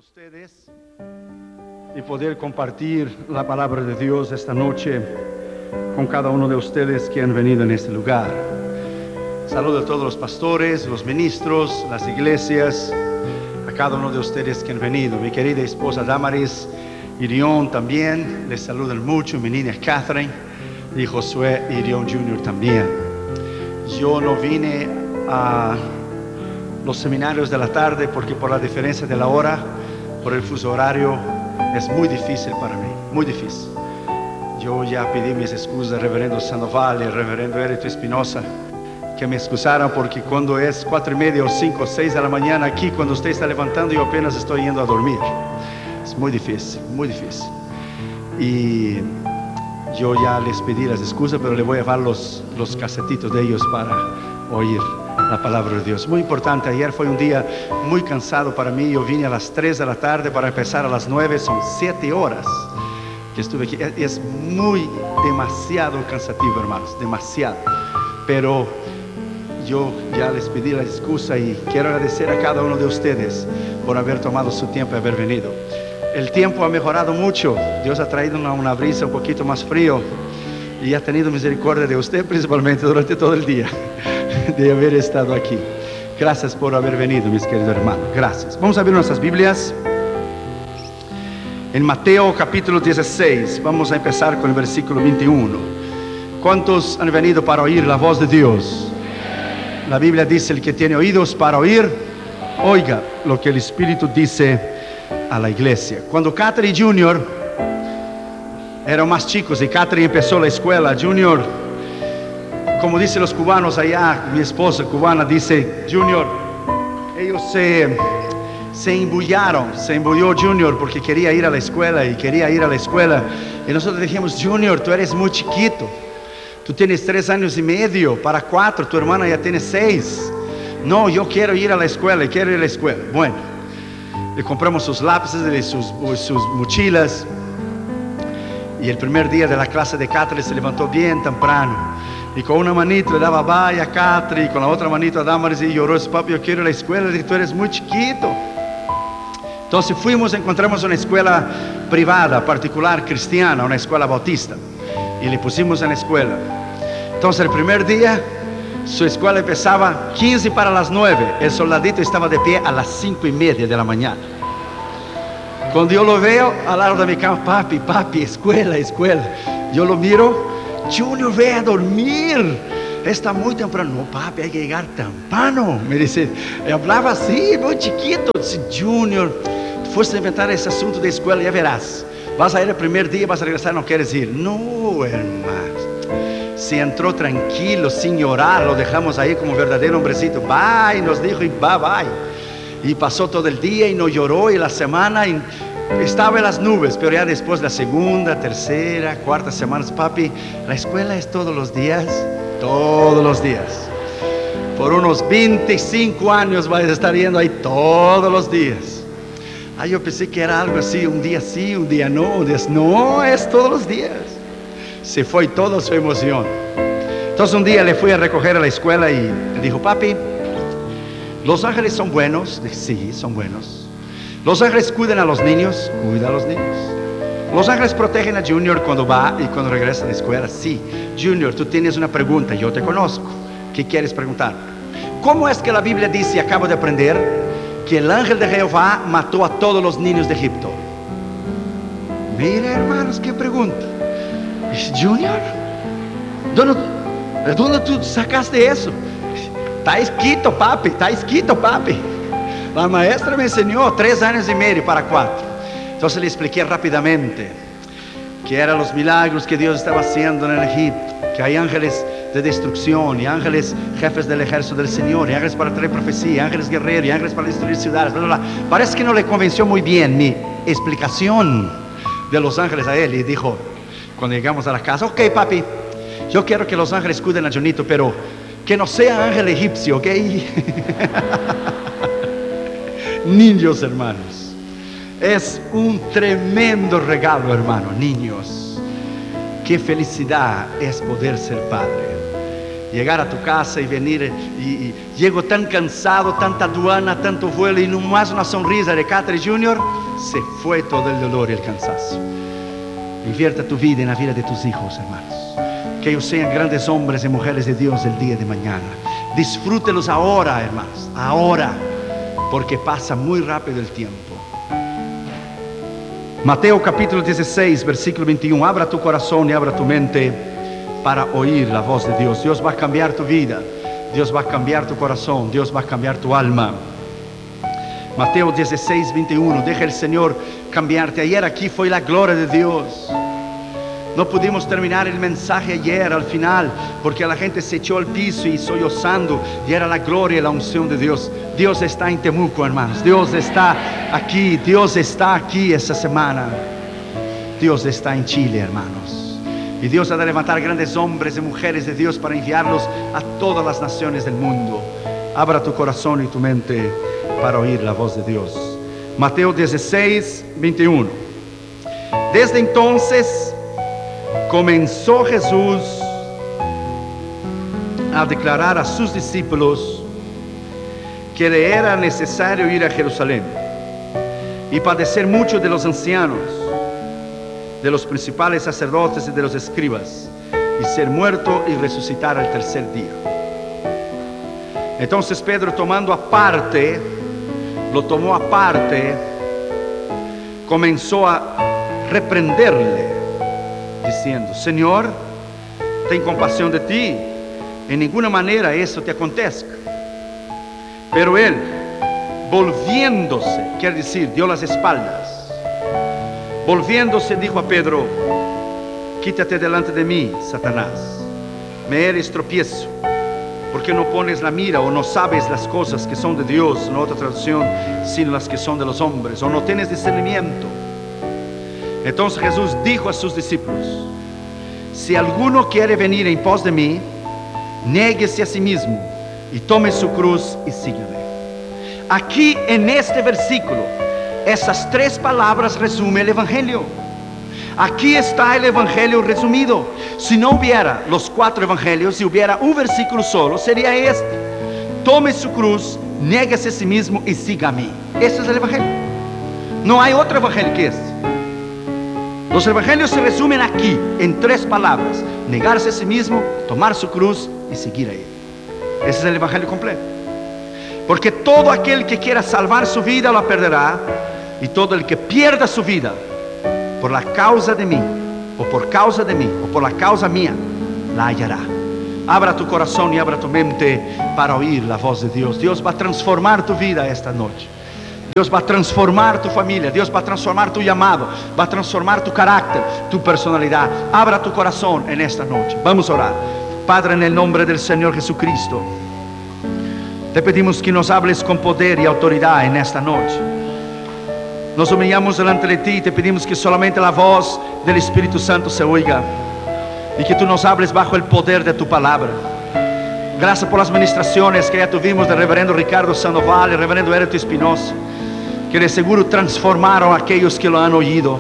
ustedes y poder compartir la palabra de Dios esta noche con cada uno de ustedes que han venido en este lugar. Saludo a todos los pastores, los ministros, las iglesias, a cada uno de ustedes que han venido. Mi querida esposa Damaris y Irión también, les saludan mucho, mi niña Catherine y Josué y Irión Jr. también. Yo no vine a los seminarios de la tarde porque por la diferencia de la hora, por el fuso horario, es muy difícil para mí, muy difícil. Yo ya pedí mis excusas al reverendo Sandoval y al reverendo Erito Espinosa que me excusaran porque cuando es 4:30 o 5 o 6 de la mañana aquí, cuando usted está levantando, yo apenas estoy yendo a dormir. Es muy difícil, muy difícil. Y yo ya les pedí las excusas, pero le voy a llevar los casetitos de ellos para oír la palabra de Dios. Muy importante, ayer fue un día muy cansado para mí. Yo vine a las 3 de la tarde para empezar a las 9, son 7 horas que estuve aquí. Es demasiado cansativo, hermanos, demasiado. Pero yo ya les pedí la excusa y quiero agradecer a cada uno de ustedes por haber tomado su tiempo y haber venido. El tiempo ha mejorado mucho. Dios ha traído una brisa un poquito más frío y ha tenido misericordia de usted principalmente durante todo el día de haber estado aquí. Gracias por haber venido, mis queridos hermanos. Gracias. Vamos a ver nuestras Biblias en Mateo capítulo 16. Vamos a empezar con el versículo 21. ¿Cuántos han venido para oír la voz de Dios? La Biblia dice: el que tiene oídos para oír, oiga lo que el Espíritu dice a la iglesia. Cuando Catherine Jr. eran más chicos y Catherine empezó la escuela, Junior, como dicen los cubanos allá, mi esposa cubana dice, Junior, ellos se embuyó Junior porque quería ir a la escuela y nosotros dijimos, Junior, tú eres muy chiquito, tú tienes 3 años y medio para 4, tu hermana ya tiene 6. No, yo quiero ir a la escuela, Bueno, le compramos sus lápices y sus mochilas. Y el primer día de la clase de Catherine se levantó bien temprano y con una manito le daba bye a Catherine y con la otra manito a Damaris y lloró. Papi, yo quiero ir a la escuela. Le dije, tú eres muy chiquito. Entonces encontramos una escuela privada, particular, cristiana, una escuela bautista, y le pusimos en la escuela. Entonces el primer día su escuela empezaba 15 para las 9. El soldadito estaba de pie a las 5:30 de la mañana. Cuando yo lo veo al lado de mi cama, papi, escuela. Yo lo miro, Junior, ve a dormir. Está muy temprano. No, papi, hay que llegar temprano. Me dice, hablaba así, muy chiquito. Dice, Junior, tú fuiste a inventar ese asunto de escuela, ya verás. Vas a ir el primer día, vas a regresar, no quieres ir. No, hermano. Se entró tranquilo, sin llorar. Lo dejamos ahí como verdadero hombrecito. Bye, nos dijo y bye. Y pasó todo el día y no lloró, y la semana estaba en las nubes. Pero ya después, la segunda, tercera, cuarta semana, papi, la escuela es todos los días. Por unos 25 años vas a estar yendo ahí todos los días. Yo pensé que era algo así, un día sí, un día no. No, es todos los días. Se fue toda su emoción. Entonces un día le fui a recoger a la escuela y le dijo, papi, los ángeles son buenos. Sí, son buenos. Los ángeles cuidan a los niños. Cuida a los niños. Los ángeles protegen a Junior cuando va y cuando regresa a la escuela. Sí. Junior, tú tienes una pregunta, yo te conozco. ¿Qué quieres preguntar? ¿Cómo es que la Biblia dice, acabo de aprender, que el ángel de Jehová mató a todos los niños de Egipto? Mira, hermanos, qué pregunta. Junior, ¿dónde tú sacaste eso? Está escrito, papi. La maestra me enseñó 3 años y medio para 4. Entonces le expliqué rápidamente que eran los milagros que Dios estaba haciendo en el Egipto, que hay ángeles de destrucción y ángeles jefes del ejército del Señor, y ángeles para traer profecía, ángeles guerreros y ángeles para destruir ciudades, bla, bla, bla. Parece que no le convenció muy bien mi explicación de los ángeles a él, y dijo, cuando llegamos a la casa, ok, papi, yo quiero que los ángeles cuiden a Jonito, pero que no sea ángel egipcio, ¿ok? Niños, hermanos, es un tremendo regalo, hermano. Niños, qué felicidad es poder ser padre. llegar a tu casa y venir y llego tan cansado, tanta aduana, tanto vuelo y nomás una sonrisa de Catherine Junior, se fue todo el dolor y el cansancio. Invierta tu vida en la vida de tus hijos, hermanos. Que ellos sean grandes hombres y mujeres de Dios el día de mañana. Disfrútelos ahora, hermanos, ahora, porque pasa muy rápido el tiempo. Mateo capítulo 16, versículo 21. Abra tu corazón y abra tu mente para oír la voz de Dios. Dios va a cambiar tu vida. Dios va a cambiar tu corazón. Dios va a cambiar tu alma. Mateo 16, 21. Deja el Señor cambiarte. Ayer aquí fue la gloria de Dios. No pudimos terminar el mensaje ayer al final porque la gente se echó al piso y sollozando, y era la gloria y la unción de Dios. Dios está en Temuco, hermanos. Dios está aquí. Dios está aquí esta semana. Dios está en Chile, hermanos. Y Dios ha de levantar grandes hombres y mujeres de Dios para enviarlos a todas las naciones del mundo. Abra tu corazón y tu mente para oír la voz de Dios. Mateo 16, 21. Desde entonces comenzó Jesús a declarar a sus discípulos que le era necesario ir a Jerusalén y padecer mucho de los ancianos, de los principales sacerdotes y de los escribas, y ser muerto y resucitar al tercer día. Entonces Pedro, tomando aparte, lo tomó aparte, comenzó a reprenderle, diciendo: Señor, ten compasión de ti, en ninguna manera eso te acontezca. Pero él, volviéndose, quiere decir, dio las espaldas, volviéndose, dijo a Pedro: quítate delante de mí, Satanás, me eres tropiezo, porque no pones la mira o no sabes las cosas que son de Dios, en otra traducción, sino las que son de los hombres, o no tienes discernimiento. Entonces Jesús dijo a sus discípulos: si alguno quiere venir en pos de mí, néguese a sí mismo y tome su cruz y sígame. Aquí en este versículo, esas tres palabras resumen el Evangelio. Aquí está el Evangelio resumido. Si no hubiera los 4 Evangelios, si hubiera un versículo solo, sería este: tome su cruz, néguese a sí mismo y sígame. Ese es el Evangelio. No hay otro Evangelio que este. Los Evangelios se resumen aquí en 3 palabras: negarse a sí mismo, tomar su cruz y seguir a Él. Ese es el Evangelio completo. Porque todo aquel que quiera salvar su vida la perderá, y todo el que pierda su vida por la causa de mí, o por causa de mí, o por la causa mía, la hallará. Abra tu corazón y abra tu mente para oír la voz de Dios. Dios va a transformar tu vida esta noche. Dios va a transformar tu familia. Dios va a transformar tu llamado. Va a transformar tu carácter, tu personalidad. Abra tu corazón en esta noche. Vamos a orar. Padre, en el nombre del Señor Jesucristo, te pedimos que nos hables con poder y autoridad en esta noche. Nos humillamos delante de ti y te pedimos que solamente la voz del Espíritu Santo se oiga, y que tú nos hables bajo el poder de tu palabra. Gracias por las ministraciones que ya tuvimos del reverendo Ricardo Sandoval y el reverendo Hérito Espinosa, que de seguro transformaron a aquellos que lo han oído.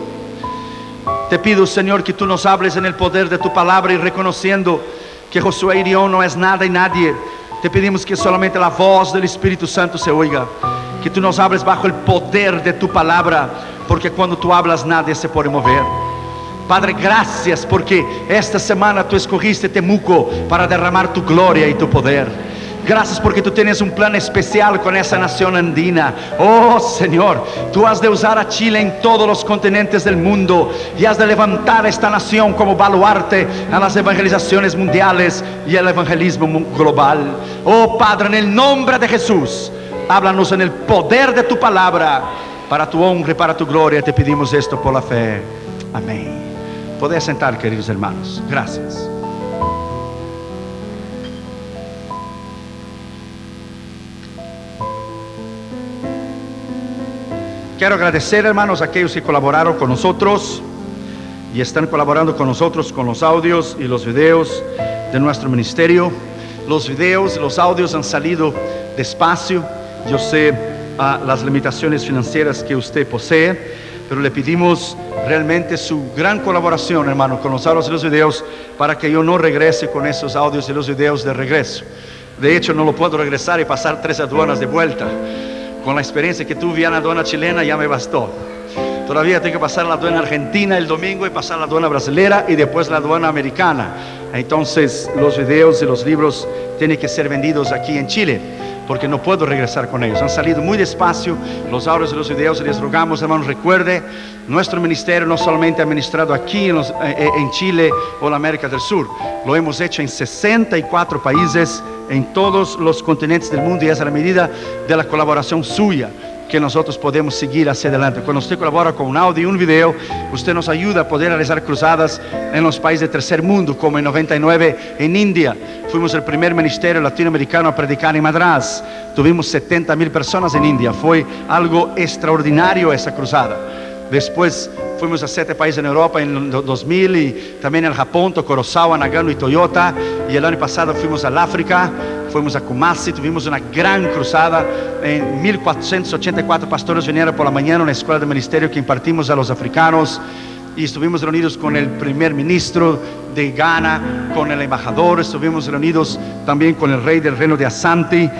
Te pido, Señor, que tú nos hables en el poder de tu palabra, y reconociendo que Josué Irión no es nada y nadie, te pedimos que solamente la voz del Espíritu Santo se oiga, que tú nos hables bajo el poder de tu palabra, porque cuando tú hablas nadie se puede mover. Padre, gracias porque esta semana tú escogiste Temuco para derramar tu gloria y tu poder. Gracias porque tú tienes un plan especial con esa nación andina. Oh Señor, tú has de usar a Chile en todos los continentes del mundo, y has de levantar a esta nación como baluarte a las evangelizaciones mundiales y el evangelismo global. Oh Padre, en el nombre de Jesús, háblanos en el poder de tu palabra, para tu honra y para tu gloria. Te pedimos esto por la fe. Amén. Podés sentar, queridos hermanos. Gracias. Quiero agradecer, hermanos, a aquellos que colaboraron con nosotros y están colaborando con nosotros con los audios y los videos de nuestro ministerio. Los videos y los audios han salido despacio. Yo sé las limitaciones financieras que usted posee, pero le pedimos realmente su gran colaboración, hermano, con los audios y los videos, para que yo no regrese con esos audios y los videos de regreso. De hecho, no lo puedo regresar y pasar 3 aduanas de vuelta. Con la experiencia que tuve en la aduana chilena ya me bastó. Todavía tengo que pasar la aduana argentina el domingo y pasar la aduana brasilera y después la aduana americana. Entonces los videos y los libros tienen que ser vendidos aquí en Chile, porque no puedo regresar con ellos. Han salido muy despacio los audios y los videos, y les rogamos, hermanos, recuerde, nuestro ministerio no solamente ha ministrado aquí en Chile o en América del Sur, lo hemos hecho en 64 países, en todos los continentes del mundo, y es a la medida de la colaboración suya que nosotros podemos seguir hacia adelante. Cuando usted colabora con un audio y un video, usted nos ayuda a poder realizar cruzadas en los países del tercer mundo, como en 99 en India. Fuimos el primer ministerio latinoamericano a predicar en Madras. Tuvimos 70,000 personas en India. Fue algo extraordinario esa cruzada. Después fuimos a 7 países en Europa en 2000, y también en Japón, Kurosawa, Nagano y Toyota. Y el año pasado fuimos al África, fuimos a Kumasi, tuvimos una gran cruzada. En 1484 pastores vinieron por la mañana a una escuela de ministerio que impartimos a los africanos. Y estuvimos reunidos con el primer ministro de Ghana, con el embajador, estuvimos reunidos también con el rey del reino de Asante,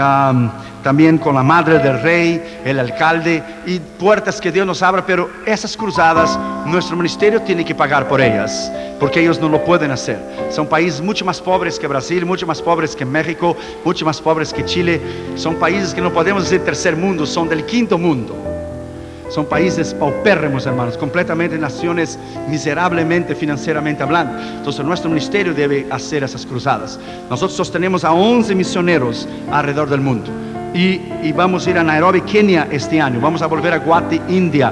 también con la madre del rey, el alcalde, y puertas que Dios nos abra. Pero esas cruzadas, nuestro ministerio tiene que pagar por ellas, porque ellos no lo pueden hacer. Son países mucho más pobres que Brasil, mucho más pobres que México, mucho más pobres que Chile. Son países que no podemos decir tercer mundo, son del quinto mundo. Son países paupérrimos, hermanos, completamente naciones miserablemente financieramente hablando. Entonces nuestro ministerio debe hacer esas cruzadas. Nosotros sostenemos a 11 misioneros alrededor del mundo, y vamos a ir a Nairobi, Kenia este año. Vamos a volver a Guwahati, India.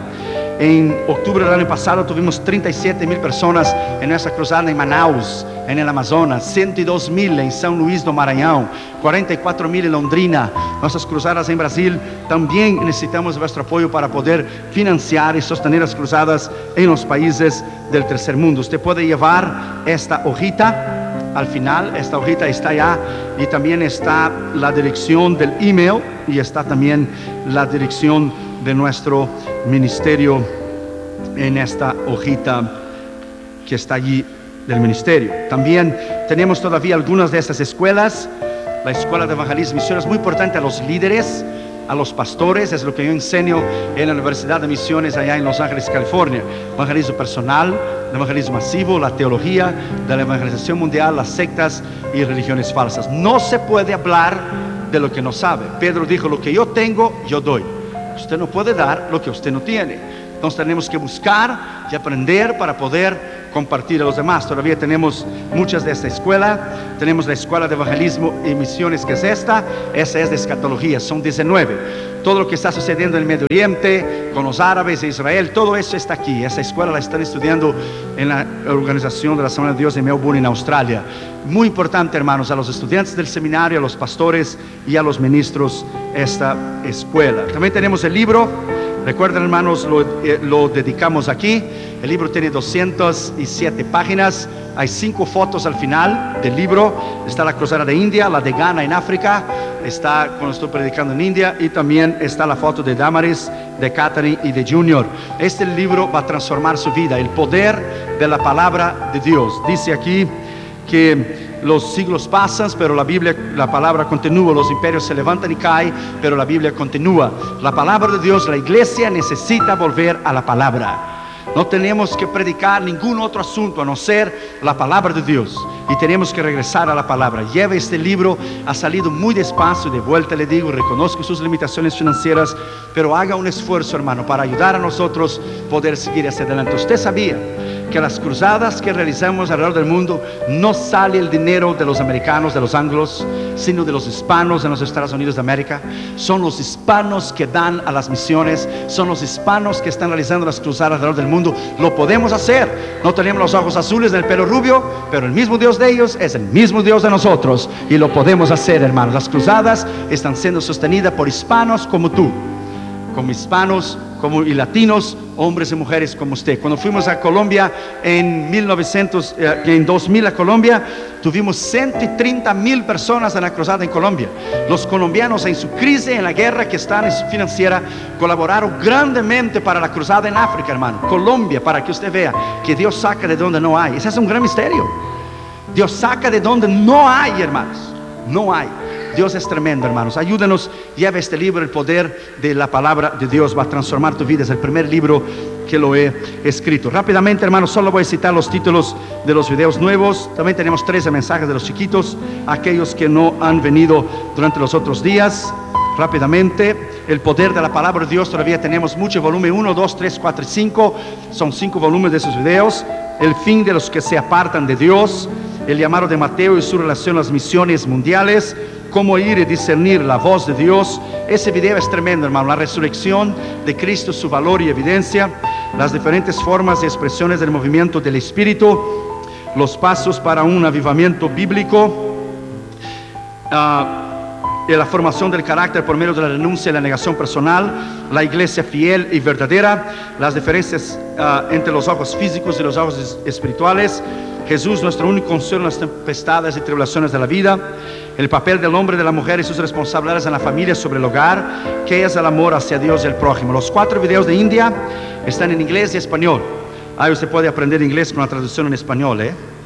En octubre del año pasado tuvimos 37,000 personas en nuestra cruzada en Manaus, en el Amazonas, 102,000 en São Luís do Maranhão, 44,000 en Londrina. Nuestras cruzadas en Brasil, también necesitamos vuestro apoyo para poder financiar y sostener las cruzadas en los países del tercer mundo. Usted puede llevar esta hojita. Al final, esta hojita está allá, y también está la dirección del email, y está también la dirección de nuestro ministerio en esta hojita que está allí del ministerio. También tenemos todavía algunas de estas escuelas. La escuela de evangelismo y misión es muy importante a los líderes, a los pastores. Es lo que yo enseño en la Universidad de Misiones allá en Los Ángeles, California. Evangelismo personal, evangelismo masivo, la teología de la evangelización mundial, las sectas y religiones falsas. No se puede hablar de lo que no sabe. Pedro dijo: lo que yo tengo, yo doy. Usted no puede dar lo que usted no tiene. Entonces tenemos que buscar y aprender para poder compartir a los demás. Todavía tenemos muchas de esta escuela. Tenemos la escuela de evangelismo y misiones, que es esa es de escatología. Son 19. Todo lo que está sucediendo en el Medio Oriente, con los árabes e Israel, todo eso está aquí. Esa escuela la están estudiando en la organización de la Semana de Dios de Melbourne, en Australia. Muy importante, hermanos, a los estudiantes del seminario, a los pastores y a los ministros, esta escuela. También tenemos el libro. Recuerden, hermanos, lo dedicamos aquí. El libro tiene 207 páginas. Hay 5 fotos al final del libro. Está la cruzada de India, la de Ghana en África. Está cuando estoy predicando en India. Y también está la foto de Damaris, de Catherine y de Junior. Este libro va a transformar su vida. El poder de la palabra de Dios. Dice aquí que los siglos pasan, pero la palabra continúa. Los imperios se levantan y caen, pero la Biblia continúa. La palabra de Dios, la iglesia necesita volver a la palabra. No tenemos que predicar ningún otro asunto a no ser la palabra de Dios, y tenemos que regresar a la palabra. Lleva este libro, ha salido muy despacio, de vuelta le digo, reconozco sus limitaciones financieras, pero haga un esfuerzo, hermano, para ayudar a nosotros poder seguir hacia adelante. Usted sabía que las cruzadas que realizamos alrededor del mundo, no sale el dinero de los americanos, de los anglos, sino de los hispanos en los Estados Unidos de América. Son los hispanos que dan a las misiones, son los hispanos que están realizando las cruzadas alrededor del mundo. Lo podemos hacer. No tenemos los ojos azules ni el pelo rubio, pero el mismo Dios de ellos es el mismo Dios de nosotros, y lo podemos hacer, hermanos. Las cruzadas están siendo sostenidas por hispanos como tú. como hispanos y latinos, hombres y mujeres como usted. Cuando fuimos a Colombia en 2000 a Colombia, tuvimos 130,000 personas en la cruzada en Colombia. Los colombianos en su crisis, en la guerra que está financiera, colaboraron grandemente para la cruzada en África, hermano. Colombia, para que usted vea que Dios saca de donde no hay. Ese es un gran misterio. Dios saca de donde no hay, hermanos. No hay. Dios es tremendo, hermanos. Ayúdenos, lleva este libro, El Poder de la Palabra de Dios va a transformar tu vida. Es el primer libro que lo he escrito. Rápidamente, hermanos, solo voy a citar los títulos de los videos nuevos. También tenemos 13 mensajes de los chiquitos, aquellos que no han venido durante los otros días. Rápidamente, El Poder de la Palabra de Dios, todavía tenemos mucho. Volumen 1, 2, 3, 4 y 5. Son 5 volúmenes de esos videos. El fin de los que se apartan de Dios. El llamado de Mateo y su relación a las misiones mundiales. Cómo ir y discernir la voz de Dios. Ese video es tremendo, hermano. La resurrección de Cristo, su valor y evidencia. Las diferentes formas y expresiones del movimiento del Espíritu. Los pasos para un avivamiento bíblico. La formación del carácter por medio de la renuncia y la negación personal. La iglesia fiel y verdadera. Las diferencias entre los ojos físicos y los ojos espirituales. Jesús, nuestro único consuelo en las tempestades y tribulaciones de la vida. El papel del hombre y de la mujer y sus responsabilidades en la familia sobre el hogar. ¿Qué es el amor hacia Dios y el prójimo? Los 4 videos de India están en inglés y español. Ahí usted puede aprender inglés con la traducción en español,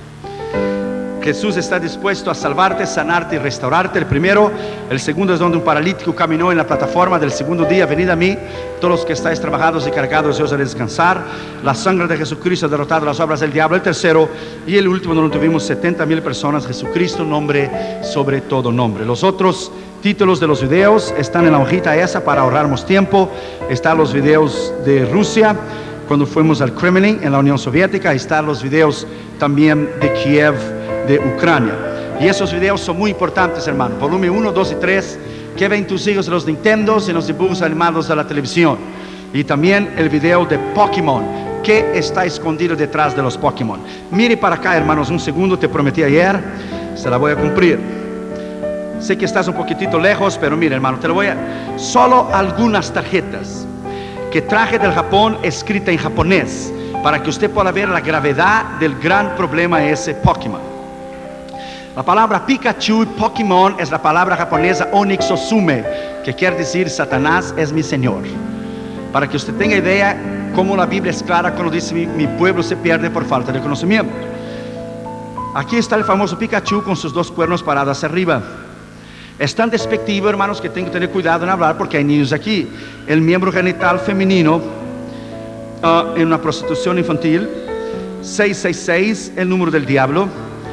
Jesús está dispuesto a salvarte, sanarte y restaurarte. El primero. El segundo es donde un paralítico caminó en la plataforma del segundo día. Venid a mí, todos los que estáis trabajados y cargados, yo os haré descansar. La sangre de Jesucristo ha derrotado las obras del diablo. El tercero y el último, donde tuvimos 70,000 personas. Jesucristo, nombre sobre todo nombre. Los otros títulos de los videos están en la hojita esa para ahorrarnos tiempo. Están los videos de Rusia, cuando fuimos al Kremlin en la Unión Soviética. Ahí están los videos también de Kiev, de Ucrania. Y esos videos son muy importantes, hermano. Volumen 1, 2 y 3. ¿Qué ven tus hijos en los Nintendos y en los dibujos animados de la televisión? Y también el video de Pokémon. ¿Qué está escondido detrás de los Pokémon? Mire para acá, hermanos, un segundo. Te prometí ayer, se la voy a cumplir. Sé que estás un poquitito lejos, pero mire, hermano, te lo voy a... Solo algunas tarjetas que traje del Japón, escrita en japonés, para que usted pueda ver la gravedad del gran problema ese Pokémon. La palabra Pikachu y Pokémon es la palabra japonesa Onyx Osume, que quiere decir Satanás es mi Señor. Para que usted tenga idea cómo la Biblia es clara cuando dice mi pueblo se pierde por falta de conocimiento. Aquí está el famoso Pikachu con sus 2 cuernos parados hacia arriba. Es tan despectivo, hermanos, que tengo que tener cuidado en hablar porque hay niños aquí. El miembro genital femenino en una prostitución infantil. 666, el número del diablo.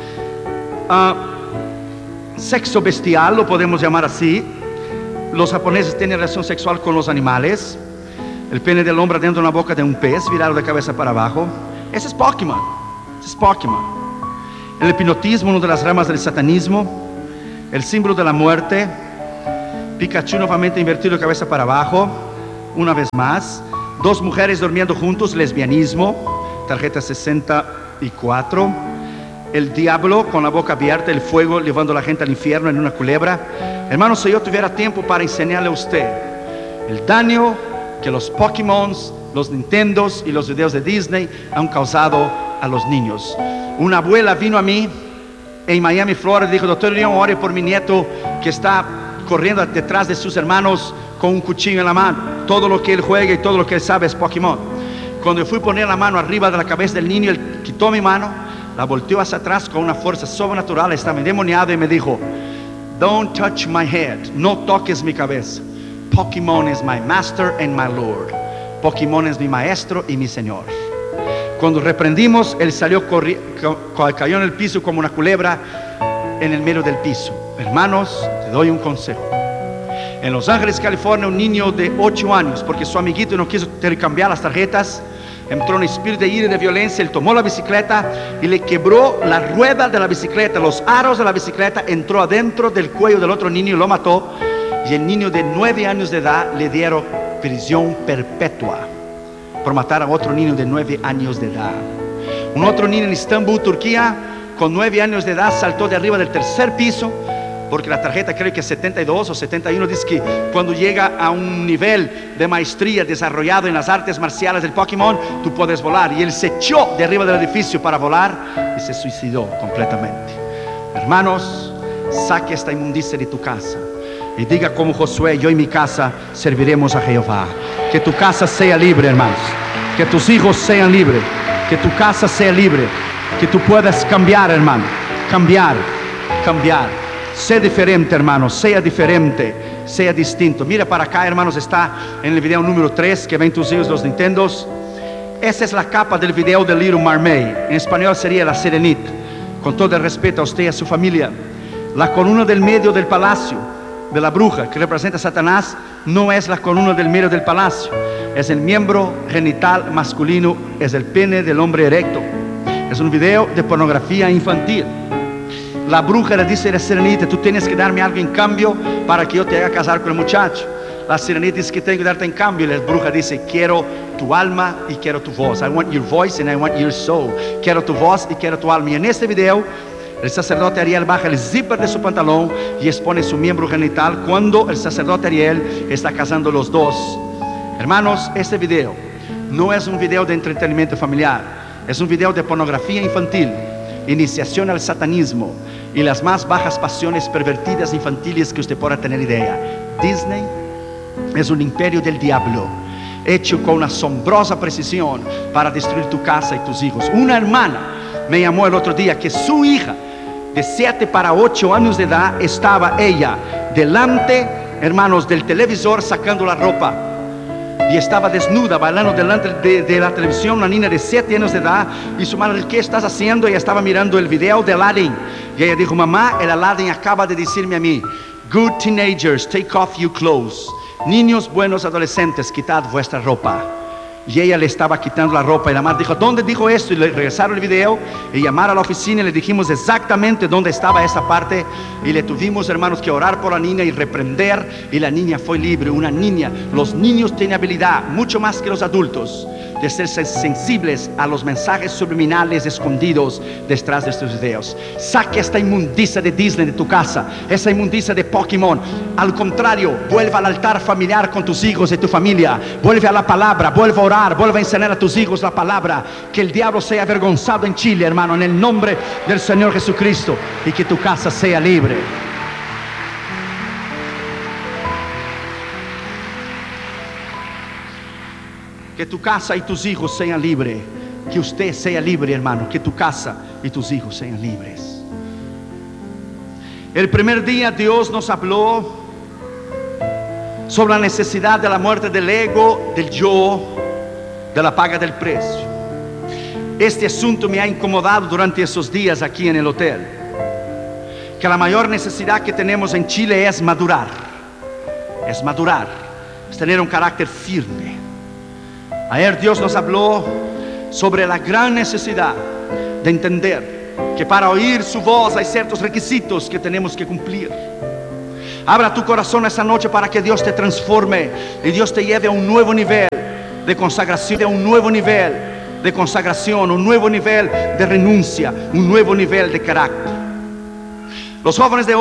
Sexo bestial, lo podemos llamar así. Los japoneses tienen relación sexual con los animales. El pene del hombre dentro de una boca de un pez, virado de cabeza para abajo. Ese es Pokémon. Ese es Pokémon. El hipnotismo, una de las ramas del satanismo. El símbolo de la muerte. Pikachu nuevamente invertido de cabeza para abajo. Una vez más. 2 mujeres durmiendo juntos, lesbianismo. Tarjeta 64. El diablo con la boca abierta, el fuego llevando a la gente al infierno en una culebra. Hermanos, si yo tuviera tiempo para enseñarle a usted el daño que los Pokémon, los Nintendos y los videos de Disney han causado a los niños. Una abuela vino a mí en Miami, Florida, y dijo: doctor León, ore por mi nieto que está corriendo detrás de sus hermanos con un cuchillo en la mano. Todo lo que él juega y todo lo que él sabe es Pokémon. Cuando yo fui a poner la mano arriba de la cabeza del niño, él quitó mi mano, la volteó hacia atrás con una fuerza sobrenatural, estaba endemoniado y me dijo: don't touch my head, no toques mi cabeza. Pokémon is my master and my lord. Pokémon es mi maestro y mi señor. Cuando reprendimos, él salió, cayó en el piso como una culebra en el medio del piso. Hermanos, te doy un consejo. En Los Ángeles, California, un niño de 8 años, porque su amiguito no quiso intercambiar las tarjetas, entró en espíritu de ira y de violencia. Él tomó la bicicleta y le quebró la rueda de la bicicleta, los aros de la bicicleta, entró adentro del cuello del otro niño y lo mató. Y el niño de 9 años de edad le dieron prisión perpetua por matar a otro niño de 9 años de edad. Un otro niño en Estambul, Turquía, con 9 años de edad, saltó de arriba del 3er piso, porque la tarjeta creo que 72 o 71 dice que cuando llega a un nivel de maestría desarrollado en las artes marciales del Pokémon, tú puedes volar. Y él se echó de arriba del edificio para volar y se suicidó completamente. Hermanos, saque esta inmundicia de tu casa y diga como Josué: yo y mi casa serviremos a Jehová. Que tu casa sea libre, hermanos. Que tus hijos sean libres. Que tu casa sea libre. Que tú puedas cambiar, hermano. Cambiar. Sé diferente, hermano. Sea diferente. Sea distinto. Mira para acá, hermanos. Está en el video número 3 que ven tus hijos los Nintendos. Esa es la capa del video de Little Mermaid. En español sería La Sirenita. Con todo el respeto a usted y a su familia. La columna del medio del palacio de la bruja, que representa a Satanás, no es la columna del medio del palacio. Es el miembro genital masculino. Es el pene del hombre erecto. Es un video de pornografía infantil. La bruja le dice a la sirenita: tú tienes que darme algo en cambio para que yo te haga casar con el muchacho. La sirenita dice que tengo que darte en cambio. Y la bruja dice: quiero tu alma y quiero tu voz. I want your voice and I want your soul. Quiero tu voz y quiero tu alma. Y en este video el sacerdote Ariel baja el zipper de su pantalón y expone su miembro genital cuando el sacerdote Ariel está casando los dos. Hermanos, este video no es un video de entretenimiento familiar. Es un video de pornografía infantil, iniciación al satanismo y las más bajas pasiones pervertidas infantiles que usted pueda tener idea. Disney es un imperio del diablo, hecho con una asombrosa precisión para destruir tu casa y tus hijos. Una hermana me llamó el otro día que su hija de 7 para 8 años de edad estaba ella delante, hermanos, del televisor sacando la ropa. Y estaba desnuda, bailando delante de la televisión, una niña de 7 años de edad. Y su madre: ¿qué estás haciendo? Ella estaba mirando el video de Aladdin. Y ella dijo: mamá, el Aladdin acaba de decirme a mí: good teenagers, take off your clothes. Niños buenos adolescentes, quitad vuestra ropa. Y ella le estaba quitando la ropa. Y la madre dijo: ¿dónde dijo esto? Y le regresaron el video y llamaron a la oficina y le dijimos exactamente dónde estaba esa parte. Y le tuvimos, hermanos, que orar por la niña y reprender. Y la niña fue libre. Una niña. Los niños tienen habilidad, mucho más que los adultos, de ser sensibles a los mensajes subliminales escondidos detrás de estos videos. Saque esta inmundicia de Disney de tu casa, esa inmundicia de Pokémon. Al contrario, vuelve al altar familiar con tus hijos y tu familia. Vuelve a la palabra, vuelve a orar, vuelve a enseñar a tus hijos la palabra. Que el diablo sea avergonzado en Chile, hermano, en el nombre del Señor Jesucristo. Y que tu casa sea libre. Que tu casa y tus hijos sean libres. Que usted sea libre, hermano. Que tu casa y tus hijos sean libres. El primer día Dios nos habló sobre la necesidad de la muerte del ego, del yo, de la paga del precio. Este asunto me ha incomodado durante esos días aquí en el hotel. Que la mayor necesidad que tenemos en Chile es madurar. Es madurar. Es tener un carácter firme. Ayer Dios nos habló sobre la gran necesidad de entender que para oír su voz hay ciertos requisitos que tenemos que cumplir. Abra tu corazón esta noche para que Dios te transforme y Dios te lleve a un nuevo nivel de consagración, a un nuevo nivel de consagración, un nuevo nivel de renuncia, un nuevo nivel de carácter. Los jóvenes de hoy